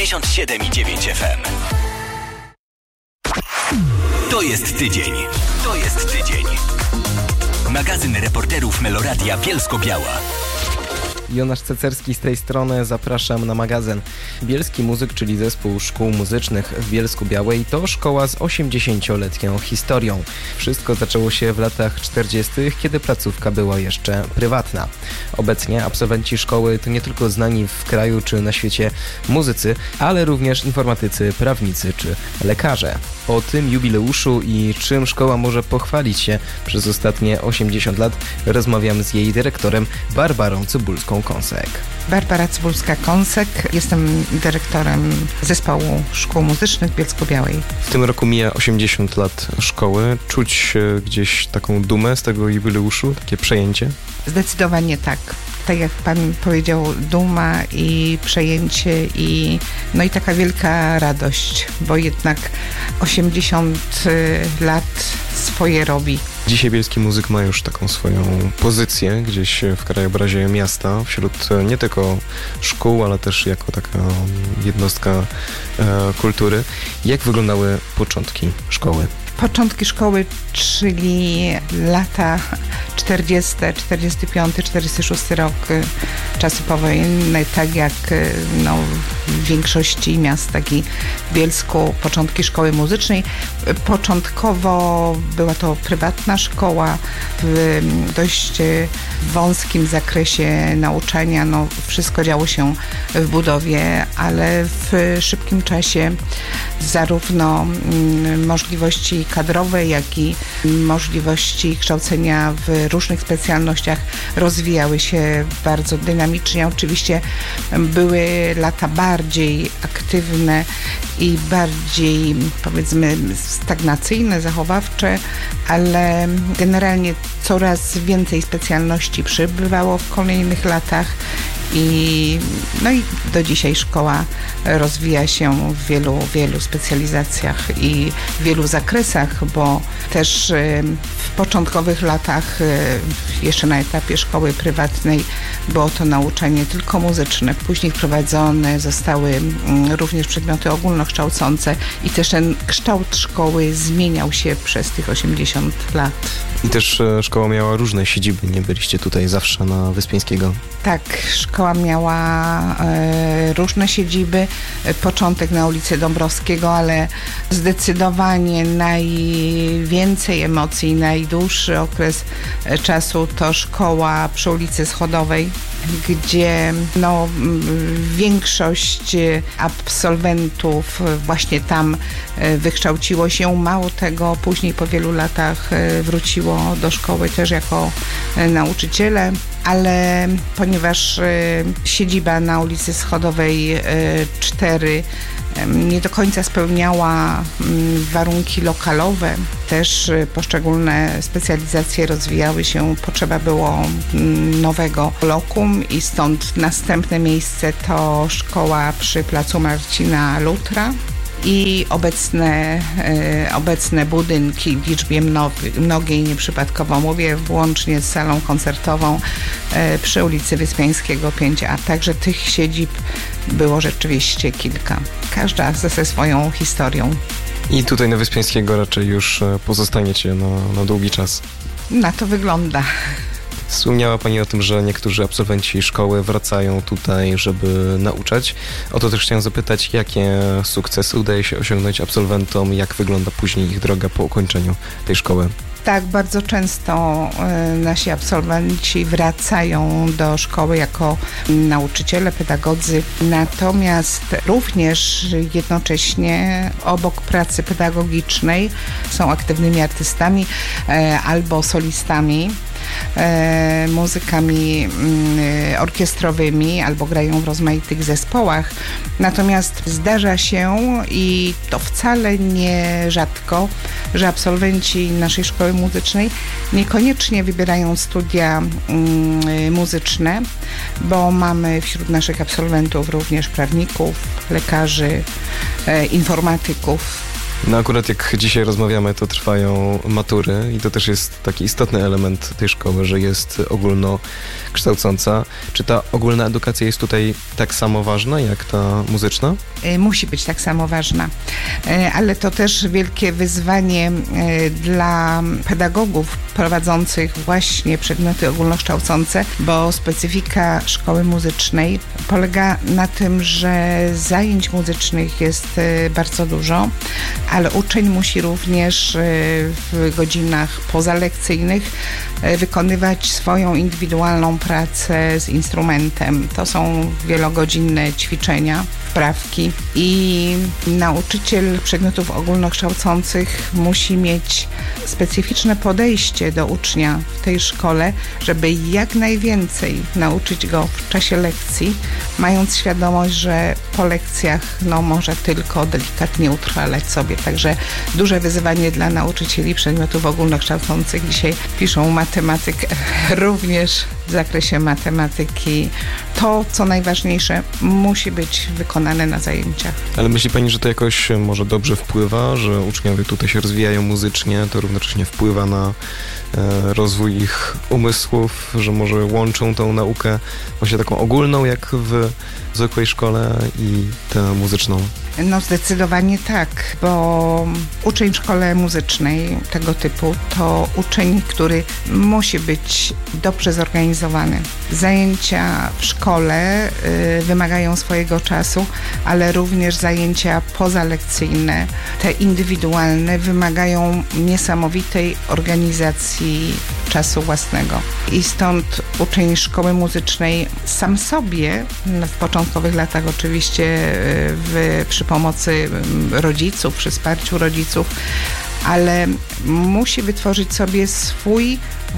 97,9 FM. To jest tydzień. To jest tydzień. Magazyn reporterów Meloradia Bielsko-Biała. Jonasz Cecerski z tej strony, zapraszam na magazyn. Bielski Muzyk, czyli zespół szkół muzycznych w Bielsku-Białej, to szkoła z 80-letnią historią. Wszystko zaczęło się w latach 40., kiedy placówka była jeszcze prywatna. Obecnie absolwenci szkoły to nie tylko znani w kraju czy na świecie muzycy, ale również informatycy, prawnicy czy lekarze. O tym jubileuszu i czym szkoła może pochwalić się przez ostatnie 80 lat rozmawiam z jej dyrektorem Barbarą Cybulską-Kąsek. Barbara Cybulska-Kąsek, jestem dyrektorem Zespołu Szkół Muzycznych w Bielsku-Białej. W tym roku mija 80 lat szkoły. Czuć gdzieś taką dumę z tego jubileuszu, takie przejęcie? Zdecydowanie tak. Tak jak pan powiedział, duma i przejęcie i taka wielka radość, bo jednak 80 lat swoje robi. Dzisiaj Bielski Muzyk ma już taką swoją pozycję gdzieś w krajobrazie miasta, wśród nie tylko szkół, ale też jako taka jednostka kultury. Jak wyglądały początki szkoły? Początki szkoły, czyli lata 40., 45., 46 rok, czasy powojenne, tak jak w większości miast, tak i w Bielsku, początki szkoły muzycznej. Początkowo była to prywatna szkoła w dość wąskim zakresie nauczania. Wszystko działo się w budowie, ale w szybkim czasie zarówno możliwości kadrowe, jak i możliwości kształcenia w różnych specjalnościach rozwijały się bardzo dynamicznie. Oczywiście były lata bardziej aktywne i bardziej, powiedzmy, stagnacyjne, zachowawcze, ale generalnie coraz więcej specjalności przybywało w kolejnych latach. I do dzisiaj szkoła rozwija się w wielu specjalizacjach i w wielu zakresach, bo też w początkowych latach, jeszcze na etapie szkoły prywatnej, było to nauczanie tylko muzyczne. Później wprowadzone zostały również przedmioty ogólnokształcące i też ten kształt szkoły zmieniał się przez tych 80 lat. I też szkoła miała różne siedziby, nie byliście tutaj zawsze na Wyspiańskiego? Tak, szkoła miała różne siedziby. Początek na ulicy Dąbrowskiego, ale zdecydowanie najwięcej emocji, najdłuższy okres czasu to szkoła przy ulicy Schodowej, gdzie większość absolwentów właśnie tam wykształciło się. Mało tego, później po wielu latach wróciło do szkoły też jako nauczyciele, ale ponieważ siedziba na ulicy Schodowej 4 nie do końca spełniała warunki lokalowe, też poszczególne specjalizacje rozwijały się, potrzeba było nowego lokum i stąd następne miejsce to szkoła przy placu Marcina Lutra i obecne budynki w liczbie mnogiej, nieprzypadkowo mówię, włącznie z salą koncertową przy ulicy Wyspiańskiego 5A. Także tych siedzib było rzeczywiście kilka. Każda ze swoją historią. I tutaj na Wyspiańskiego raczej już pozostaniecie na długi czas. Na to wygląda. Wspomniała Pani o tym, że niektórzy absolwenci szkoły wracają tutaj, żeby nauczać. O to też chciałem zapytać, jakie sukcesy udaje się osiągnąć absolwentom, jak wygląda później ich droga po ukończeniu tej szkoły? Tak, bardzo często nasi absolwenci wracają do szkoły jako nauczyciele, pedagodzy, natomiast również jednocześnie obok pracy pedagogicznej są aktywnymi artystami albo solistami, muzykami orkiestrowymi albo grają w rozmaitych zespołach. Natomiast zdarza się, i to wcale nie rzadko, że absolwenci naszej szkoły muzycznej niekoniecznie wybierają studia muzyczne, bo mamy wśród naszych absolwentów również prawników, lekarzy, informatyków. No akurat jak dzisiaj rozmawiamy, to trwają matury i to też jest taki istotny element tej szkoły, że jest ogólnokształcąca. Czy ta ogólna edukacja jest tutaj tak samo ważna jak ta muzyczna? Musi być tak samo ważna, ale to też wielkie wyzwanie dla pedagogów prowadzących właśnie przedmioty ogólnokształcące, bo specyfika szkoły muzycznej polega na tym, że zajęć muzycznych jest bardzo dużo, ale uczeń musi również w godzinach pozalekcyjnych wykonywać swoją indywidualną pracę z instrumentem. To są wielogodzinne ćwiczenia, wprawki i nauczyciel przedmiotów ogólnokształcących musi mieć specyficzne podejście do ucznia w tej szkole, żeby jak najwięcej nauczyć go w czasie lekcji, mając świadomość, że po lekcjach może tylko delikatnie utrwalać sobie. Także duże wyzwanie dla nauczycieli przedmiotów ogólnokształcących. Dzisiaj piszą matematykę również w zakresie matematyki. To, co najważniejsze, musi być wykonane na zajęciach. Ale myśli Pani, że to jakoś może dobrze wpływa, że uczniowie tutaj się rozwijają muzycznie, to równocześnie wpływa na rozwój ich umysłów, że może łączą tą naukę właśnie taką ogólną, jak w zwykłej szkole i tę muzyczną? No zdecydowanie tak, bo uczeń w szkole muzycznej tego typu to uczeń, który musi być dobrze zorganizowany. Zajęcia w szkole wymagają swojego czasu, ale również zajęcia pozalekcyjne, te indywidualne, wymagają niesamowitej organizacji czasu własnego. I stąd uczeń szkoły muzycznej sam sobie w początkowych latach oczywiście przy pomocy rodziców, przy wsparciu rodziców, ale musi wytworzyć sobie swój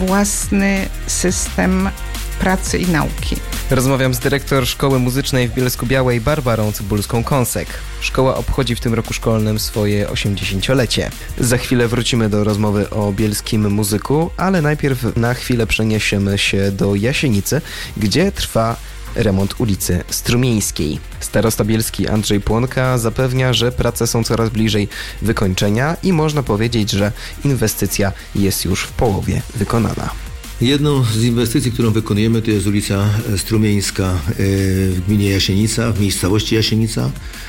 własny system pracy i nauki. Rozmawiam z dyrektor Szkoły Muzycznej w Bielsku-Białej Barbarą Cybulską-Kąsek. Szkoła obchodzi w tym roku szkolnym swoje 80-lecie. Za chwilę wrócimy do rozmowy o bielskim muzyku, ale najpierw na chwilę przeniesiemy się do Jasienicy, gdzie trwa remont ulicy Strumieńskiej. Starosta bielski Andrzej Płonka zapewnia, że prace są coraz bliżej wykończenia i można powiedzieć, że inwestycja jest już w połowie wykonana. Jedną z inwestycji, którą wykonujemy, to jest ulica Strumieńska w gminie Jasienica, w miejscowości Jasienica.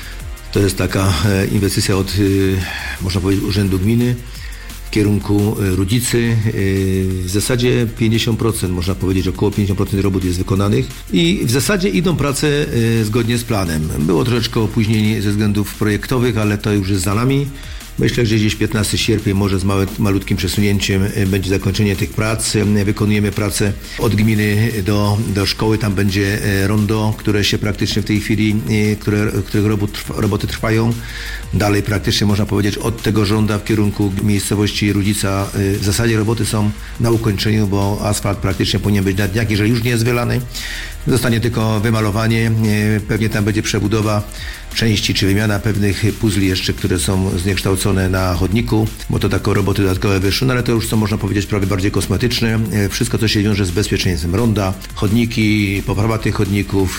To jest taka inwestycja od, można powiedzieć, Urzędu Gminy w kierunku Rudzicy. W zasadzie 50%, można powiedzieć, około 50% robót jest wykonanych i w zasadzie idą prace zgodnie z planem. Było troszeczkę opóźnienie ze względów projektowych, ale to już jest za nami. Myślę, że gdzieś 15 sierpnia, może z malutkim przesunięciem, będzie zakończenie tych prac. Wykonujemy pracę od gminy do szkoły. Tam będzie rondo, które się praktycznie w tej chwili, którego roboty trwają. Dalej praktycznie można powiedzieć od tego ronda w kierunku miejscowości Rudzica. W zasadzie roboty są na ukończeniu, bo asfalt praktycznie powinien być na dniach, jeżeli już nie jest wylany. Zostanie tylko wymalowanie, pewnie tam będzie przebudowa części czy wymiana pewnych puzli jeszcze, które są zniekształcone na chodniku, bo to takie roboty dodatkowe wyszły, no ale to już są, można powiedzieć, prawie bardziej kosmetyczne. Wszystko, co się wiąże z bezpieczeństwem ronda, chodniki, poprawa tych chodników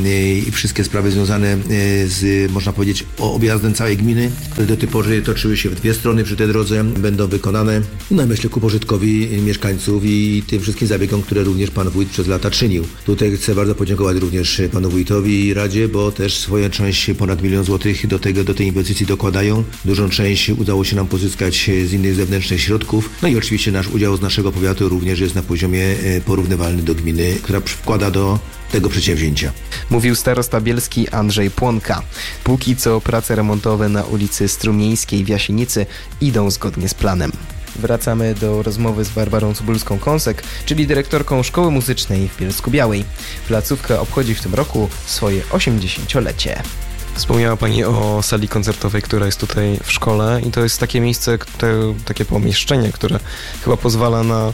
i wszystkie sprawy związane z, można powiedzieć, objazdem całej gminy, które do tej pory toczyły się w dwie strony przy tej drodze, będą wykonane, no myślę, ku pożytkowi mieszkańców i tym wszystkim zabiegom, które również pan wójt przez lata czynił. Tutaj chcę bardzo podziękować również panu wójtowi i Radzie, bo też swoją część, ponad 1 000 000 złotych do tej inwestycji dokładają. Dużą część udało się nam pozyskać z innych zewnętrznych środków. No i oczywiście nasz udział z naszego powiatu również jest na poziomie porównywalny do gminy, która wkłada do tego przedsięwzięcia. Mówił starosta bielski Andrzej Płonka. Póki co prace remontowe na ulicy Strumieńskiej w Jasienicy idą zgodnie z planem. Wracamy do rozmowy z Barbarą Cybulską-Kąsek, czyli dyrektorką Szkoły Muzycznej w Bielsku-Białej. Placówka obchodzi w tym roku swoje 80-lecie. Wspomniała Pani o sali koncertowej, która jest tutaj w szkole i to jest takie miejsce, takie pomieszczenie, które chyba pozwala na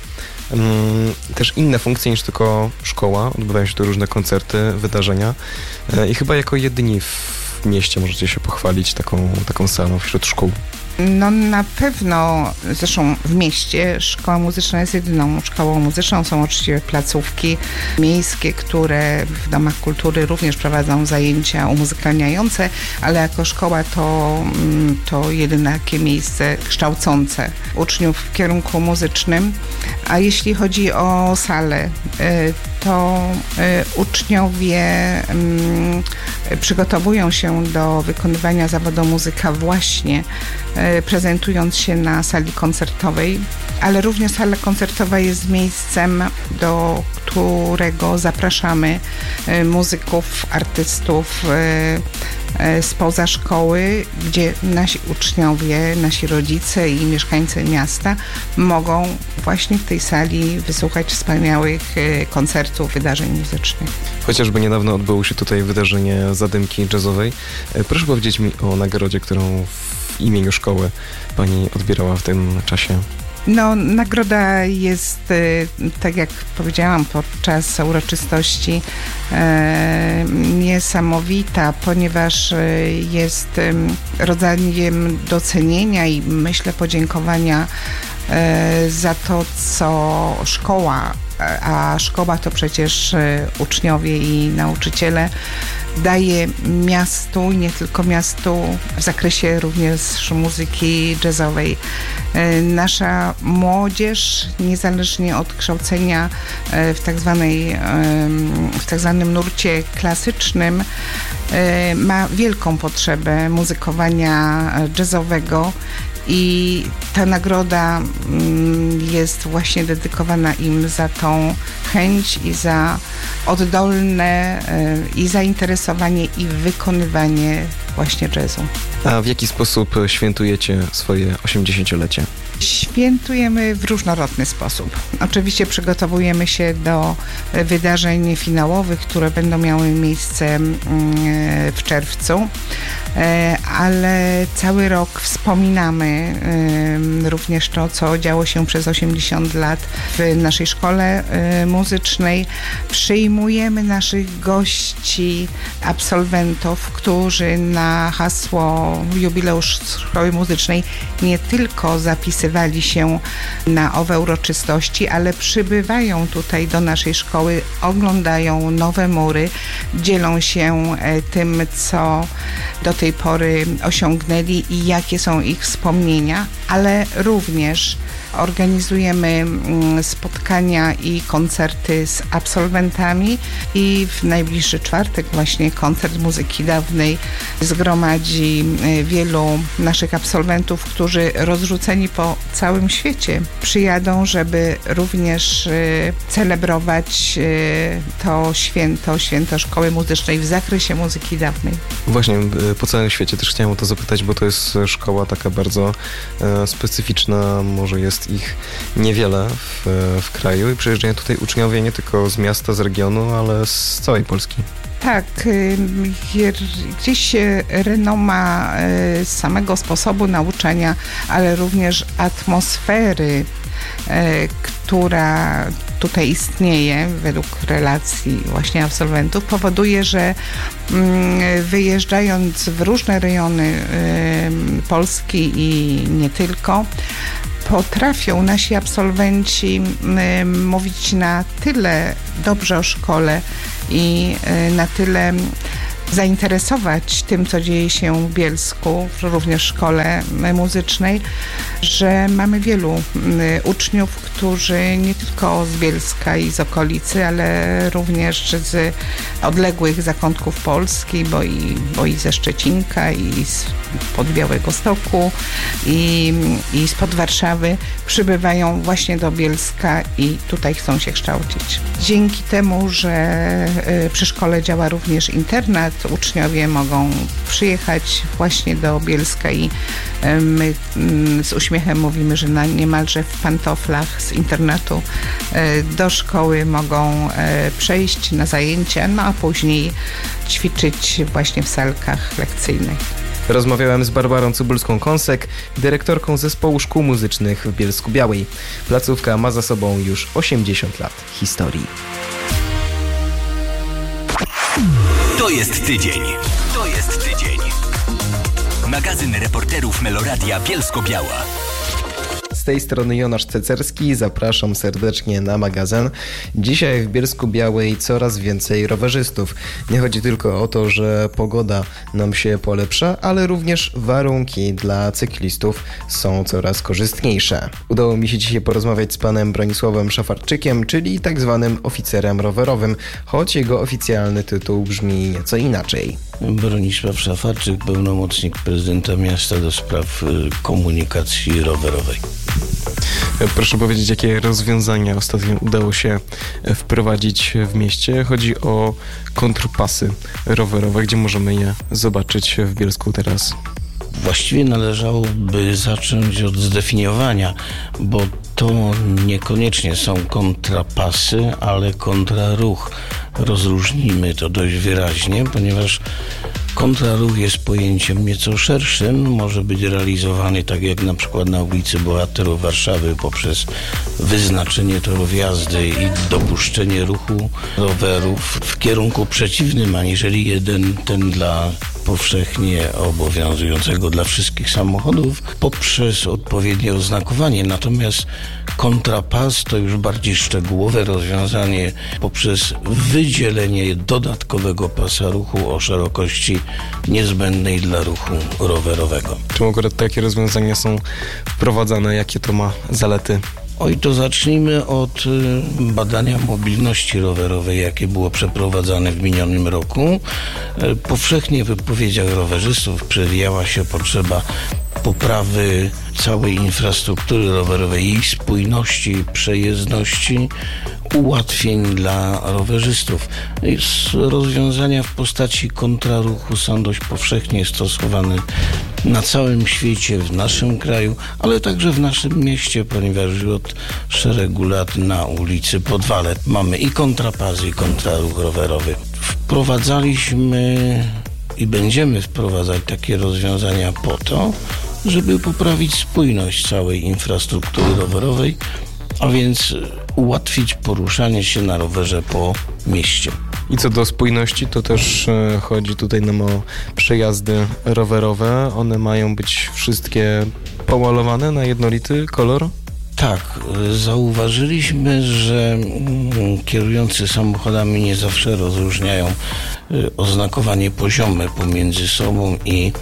też inne funkcje niż tylko szkoła. Odbywają się tu różne koncerty, wydarzenia i chyba jako jedyni w mieście możecie się pochwalić taką salą wśród szkół. No na pewno, zresztą w mieście szkoła muzyczna jest jedyną szkołą muzyczną. Są oczywiście placówki miejskie, które w domach kultury również prowadzą zajęcia umuzykalniające, ale jako szkoła to jedyne takie miejsce kształcące uczniów w kierunku muzycznym. A jeśli chodzi o salę, to uczniowie przygotowują się do wykonywania zawodu muzyka właśnie prezentując się na sali koncertowej, ale również sala koncertowa jest miejscem, do którego zapraszamy muzyków, artystów spoza szkoły, gdzie nasi uczniowie, nasi rodzice i mieszkańcy miasta mogą właśnie w tej sali wysłuchać wspaniałych koncertów, wydarzeń muzycznych. Chociażby niedawno odbyło się tutaj wydarzenie Zadymki Jazzowej. Proszę powiedzieć mi o nagrodzie, którą w imieniu szkoły pani odbierała w tym czasie. No, nagroda jest, tak jak powiedziałam podczas uroczystości, niesamowita, ponieważ jest rodzajem docenienia i myślę podziękowania za to, co szkoła, a szkoła to przecież uczniowie i nauczyciele, daje miastu i nie tylko miastu w zakresie również muzyki jazzowej. Nasza młodzież, niezależnie od kształcenia w tak zwanym nurcie klasycznym, ma wielką potrzebę muzykowania jazzowego. I ta nagroda jest właśnie dedykowana im za tą chęć i za oddolne i zainteresowanie i wykonywanie właśnie jazzu. A w jaki sposób świętujecie swoje 80-lecie? Świętujemy w różnorodny sposób. Oczywiście przygotowujemy się do wydarzeń finałowych, które będą miały miejsce w czerwcu, ale cały rok wspominamy również to, co działo się przez 80 lat w naszej szkole muzycznej. Przyjmujemy naszych gości, absolwentów, którzy na hasło jubileusz szkoły muzycznej nie tylko zapisywali się na owe uroczystości, ale przybywają tutaj do naszej szkoły, oglądają nowe mury, dzielą się tym, co do tej pory osiągnęli i jakie są ich wspomnienia, ale również organizujemy spotkania i koncerty z absolwentami i w najbliższy czwartek właśnie koncert muzyki dawnej zgromadzi wielu naszych absolwentów, którzy rozrzuceni po całym świecie przyjadą, żeby również celebrować to święto szkoły muzycznej w zakresie muzyki dawnej. Właśnie po całym świecie też chciałem o to zapytać, bo to jest szkoła taka bardzo specyficzna, może jest ich niewiele w kraju i przyjeżdżają tutaj uczniowie nie tylko z miasta, z regionu, ale z całej Polski. Tak, gdzieś renoma samego sposobu nauczania, ale również atmosfery, która tutaj istnieje według relacji właśnie absolwentów, powoduje, że wyjeżdżając w różne rejony Polski i nie tylko, potrafią nasi absolwenci mówić na tyle dobrze o szkole i na tyle zainteresować tym, co dzieje się w Bielsku, również w szkole muzycznej, że mamy wielu uczniów, którzy nie tylko z Bielska i z okolicy, ale również z odległych zakątków Polski, bo i ze Szczecinka, i spod Białegostoku, i spod Warszawy przybywają właśnie do Bielska i tutaj chcą się kształcić. Dzięki temu, że przy szkole działa również internat, uczniowie mogą przyjechać właśnie do Bielska i my z uśmiechem mówimy, że niemalże w pantoflach z internatu do szkoły mogą przejść na zajęcia, no a później ćwiczyć właśnie w salkach lekcyjnych. Rozmawiałem z Barbarą Cybulską-Kąsek, dyrektorką Zespołu Szkół Muzycznych w Bielsku-Białej. Placówka ma za sobą już 80 lat historii. To jest tydzień. To jest tydzień. Magazyn Magazyn reporterów Meloradia Bielsko-Biała. Z tej strony Jonasz Cecerski, zapraszam serdecznie na magazyn. Dzisiaj w Bielsku-Białej coraz więcej rowerzystów. Nie chodzi tylko o to, że pogoda nam się polepsza, ale również warunki dla cyklistów są coraz korzystniejsze. Udało mi się dzisiaj porozmawiać z panem Bronisławem Szafarczykiem, czyli tak zwanym oficerem rowerowym, choć jego oficjalny tytuł brzmi nieco inaczej. Bronisław Szafarczyk, pełnomocnik prezydenta miasta do spraw komunikacji rowerowej. Proszę powiedzieć, jakie rozwiązania ostatnio udało się wprowadzić w mieście? Chodzi o kontrpasy rowerowe, gdzie możemy je zobaczyć w Bielsku teraz? Właściwie należałoby zacząć od zdefiniowania, bo to niekoniecznie są kontrapasy, ale kontraruch. Rozróżnijmy to dość wyraźnie, ponieważ kontraruch jest pojęciem nieco szerszym, może być realizowany tak jak na przykład na ulicy Bohaterów Warszawy poprzez wyznaczenie torów jazdy i dopuszczenie ruchu rowerów w kierunku przeciwnym, aniżeli ten dla powszechnie obowiązującego dla wszystkich samochodów poprzez odpowiednie oznakowanie. Natomiast kontrapas to już bardziej szczegółowe rozwiązanie poprzez wydzielenie dodatkowego pasa ruchu o szerokości niezbędnej dla ruchu rowerowego. Czemu akurat takie rozwiązania są wprowadzane? Jakie to ma zalety? Oj, to zacznijmy od badania mobilności rowerowej, jakie było przeprowadzane w minionym roku. Powszechnie w wypowiedziach rowerzystów przewijała się potrzeba poprawy całej infrastruktury rowerowej, jej spójności, przejezdności, ułatwień dla rowerzystów. Rozwiązania w postaci kontraruchu są dość powszechnie stosowane na całym świecie, w naszym kraju, ale także w naszym mieście, ponieważ już od szeregu lat na ulicy Podwale mamy i kontrapas, i kontraruch rowerowy. Wprowadzaliśmy i będziemy wprowadzać takie rozwiązania po to, żeby poprawić spójność całej infrastruktury rowerowej, a więc ułatwić poruszanie się na rowerze po mieście. I co do spójności, to też chodzi tutaj nam o przejazdy rowerowe. One mają być wszystkie pomalowane na jednolity kolor? Tak, zauważyliśmy, że kierujący samochodami nie zawsze rozróżniają oznakowanie poziome pomiędzy sobą i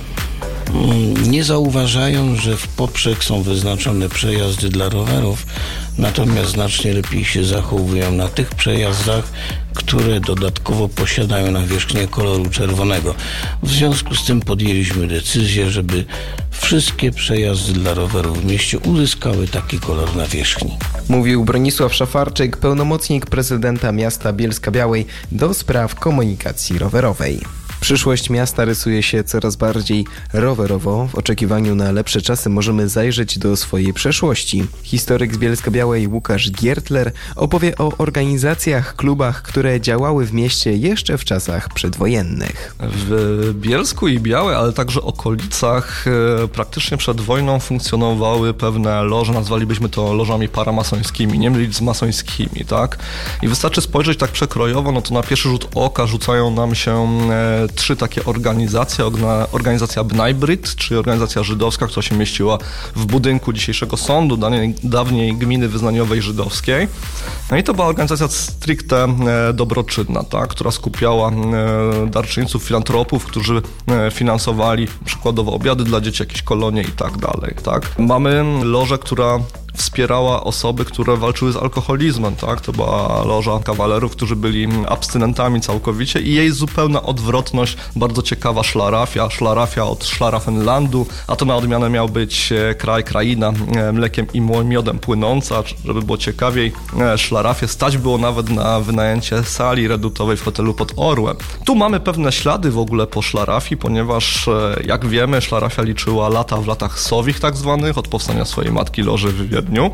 nie zauważają, że w poprzek są wyznaczone przejazdy dla rowerów, natomiast znacznie lepiej się zachowują na tych przejazdach, które dodatkowo posiadają nawierzchnię koloru czerwonego. W związku z tym podjęliśmy decyzję, żeby wszystkie przejazdy dla rowerów w mieście uzyskały taki kolor nawierzchni. Mówił Bronisław Szafarczyk, pełnomocnik prezydenta miasta Bielska-Białej do spraw komunikacji rowerowej. Przyszłość miasta rysuje się coraz bardziej rowerowo. W oczekiwaniu na lepsze czasy możemy zajrzeć do swojej przeszłości. Historyk z Bielska-Białej Łukasz Giertler opowie o organizacjach, klubach, które działały w mieście jeszcze w czasach przedwojennych. W Bielsku i Białej, ale także okolicach praktycznie przed wojną funkcjonowały pewne loże, nazwalibyśmy to lożami paramasońskimi, nie mylić z masońskimi, tak? I wystarczy spojrzeć tak przekrojowo, no to na pierwszy rzut oka rzucają nam się trzy takie organizacje. Organizacja Bnajbryt, czyli organizacja żydowska, która się mieściła w budynku dzisiejszego sądu, dawniej gminy wyznaniowej żydowskiej. No i to była organizacja stricte dobroczynna, tak, która skupiała darczyńców, filantropów, którzy finansowali przykładowo obiady dla dzieci, jakieś kolonie i tak dalej, tak. Mamy lożę, która wspierała osoby, które walczyły z alkoholizmem, tak? To była loża kawalerów, którzy byli abstynentami całkowicie i jej zupełna odwrotność, bardzo ciekawa szlarafia od Szlarafenlandu, a to na odmianę miał być kraina mlekiem i miodem płynąca, żeby było ciekawiej. Szlarafię stać było nawet na wynajęcie sali redutowej w hotelu pod Orłem. Tu mamy pewne ślady w ogóle po szlarafii, ponieważ jak wiemy, szlarafia liczyła lata w latach sowich tak zwanych, od powstania swojej matki loży w dniu.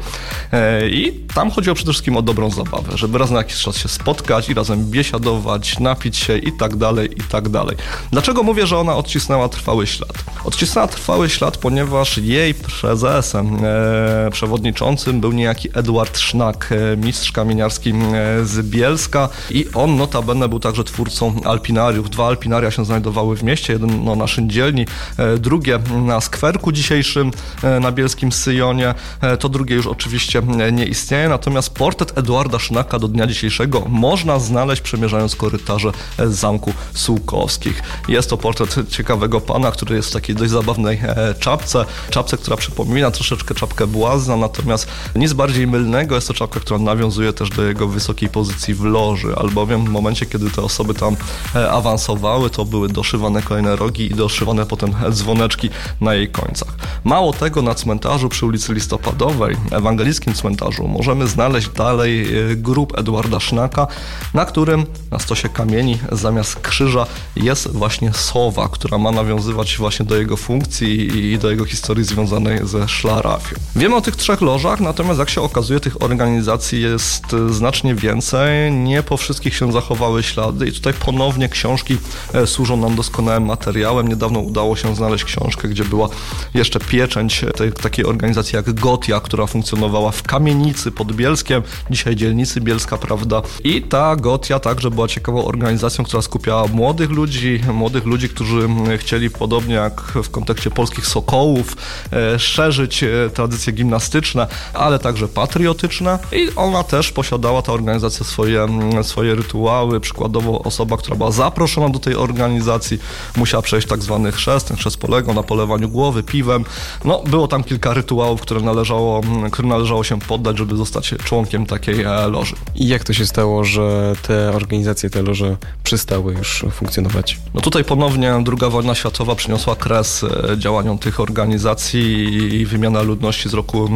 I tam chodziło przede wszystkim o dobrą zabawę, żeby raz na jakiś czas się spotkać i razem biesiadować, napić się i tak dalej, i tak dalej. Dlaczego mówię, że ona odcisnęła trwały ślad? Odcisnęła trwały ślad, ponieważ jej prezesem, przewodniczącym był niejaki Edward Sznak, mistrz kamieniarski z Bielska i on notabene był także twórcą alpinariów. 2 alpinaria się znajdowały w mieście, jedno na Szyndzielni, drugie na skwerku dzisiejszym na bielskim Syjonie. To drugie już oczywiście nie istnieje, natomiast portret Edwarda Sznaka do dnia dzisiejszego można znaleźć przemierzając korytarze Zamku Sułkowskich. Jest to portret ciekawego pana, który jest w takiej dość zabawnej czapce, która przypomina troszeczkę czapkę błazna, natomiast nic bardziej mylnego, jest to czapka, która nawiązuje też do jego wysokiej pozycji w loży, albowiem w momencie, kiedy te osoby tam awansowały, to były doszywane kolejne rogi i doszywane potem dzwoneczki na jej końcach. Mało tego, na cmentarzu przy ulicy Listopadowej, ewangelickim cmentarzu, możemy znaleźć dalej grób Edwarda Sznaka, na którym na stosie kamieni zamiast krzyża jest właśnie sowa, która ma nawiązywać właśnie do jego funkcji i do jego historii związanej ze szlarafią. Wiemy o tych 3 lożach, natomiast jak się okazuje, tych organizacji jest znacznie więcej. Nie po wszystkich się zachowały ślady i tutaj ponownie książki służą nam doskonałym materiałem. Niedawno udało się znaleźć książkę, gdzie była jeszcze pieczęć takiej organizacji jak Gotia, która funkcjonowała w Kamienicy pod Bielskiem, dzisiaj dzielnicy Bielska, prawda? I ta Gotia także była ciekawą organizacją, która skupiała młodych ludzi, którzy chcieli podobnie jak w kontekście polskich Sokołów szerzyć tradycje gimnastyczne, ale także patriotyczne i ona też posiadała, ta organizacja, swoje rytuały. Przykładowo osoba, która była zaproszona do tej organizacji, musiała przejść tak zwany chrzest. Ten chrzest polegał na polewaniu głowy piwem. No, było tam kilka rytuałów, którym należało się poddać, żeby zostać członkiem takiej loży. I jak to się stało, że te organizacje, te loże przestały już funkcjonować? No tutaj ponownie II wojna światowa przyniosła kres działaniom tych organizacji i wymiana ludności z roku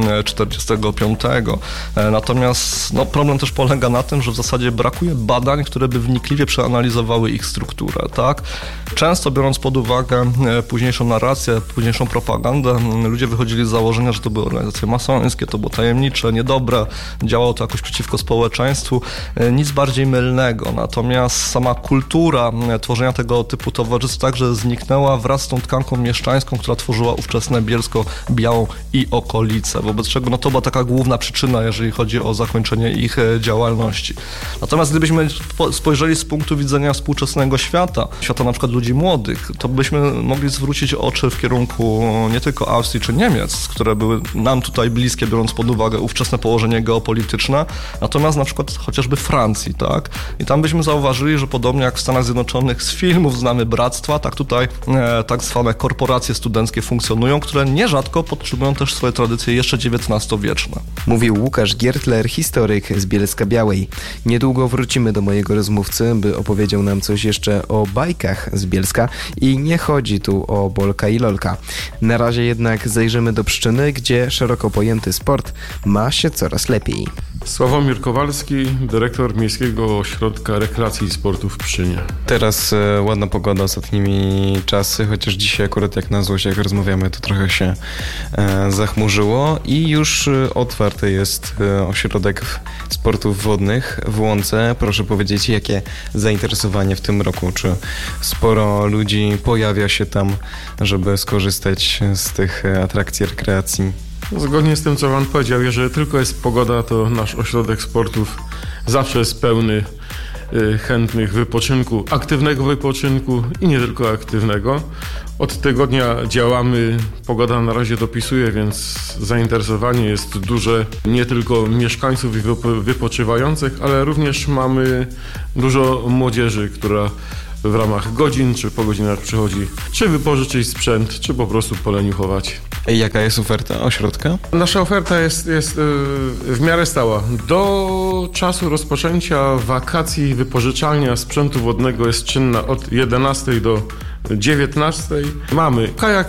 1945. Natomiast problem też polega na tym, że w zasadzie brakuje badań, które by wnikliwie przeanalizowały ich strukturę, tak? Często biorąc pod uwagę późniejszą narrację, późniejszą propagandę, ludzie wychodzili z założenia, że to były organizacje masońskie, to było tajemnicze, niedobre, działało to jakoś przeciwko społeczeństwu. Nic bardziej mylnego. Natomiast sama kultura tworzenia tego typu towarzystw także zniknęła wraz z tą tkanką mieszczańską, która tworzyła ówczesne Bielsko-Białą i okolice. Wobec czego to była taka główna przyczyna, jeżeli chodzi o zakończenie ich działalności. Natomiast gdybyśmy spojrzeli z punktu widzenia współczesnego świata na przykład ludzi młodych, to byśmy mogli zwrócić oczy w kierunku nie tylko Austrii czy Niemiec, które były nam tutaj bliskie, biorąc pod uwagę ówczesne położenie geopolityczne, natomiast na przykład chociażby Francji, tak? I tam byśmy zauważyli, że podobnie jak w Stanach Zjednoczonych z filmów znamy bractwa, tak tutaj tak zwane korporacje studenckie funkcjonują, które nierzadko podtrzymują też swoje tradycje jeszcze XIX-wieczne. Mówił Łukasz Giertler, historyk z Bielska-Białej. Niedługo wrócimy do mojego rozmówcy, by opowiedział nam coś jeszcze o bajkach z Bielska i nie chodzi tu o Bolka i Lolka. Na razie jednak zajrzymy do Pszczyny, gdzie szeroko pojęty sport ma się coraz lepiej. Sławomir Kowalski, dyrektor Miejskiego Ośrodka Rekreacji i Sportu w Pszczynie. Teraz ładna pogoda ostatnimi czasy, chociaż dzisiaj akurat jak na złość, jak rozmawiamy, to trochę się zachmurzyło i już otwarty jest ośrodek sportów wodnych w Łące. Proszę powiedzieć, jakie zainteresowanie w tym roku? Czy sporo ludzi pojawia się tam, żeby skorzystać z tych atrakcji rekreacji? Zgodnie z tym, co Pan powiedział, jeżeli tylko jest pogoda, to nasz ośrodek sportów zawsze jest pełny chętnych wypoczynku, aktywnego wypoczynku i nie tylko aktywnego. Od tygodnia działamy, pogoda na razie dopisuje, więc zainteresowanie jest duże nie tylko mieszkańców i wypoczywających, ale również mamy dużo młodzieży, która w ramach godzin czy po godzinach przychodzi, czy wypożyczyć sprzęt, czy po prostu poleniuchować. Jaka jest oferta ośrodka? Nasza oferta jest w miarę stała. Do czasu rozpoczęcia wakacji wypożyczalnia sprzętu wodnego jest czynna od 11 do 19. Mamy kajak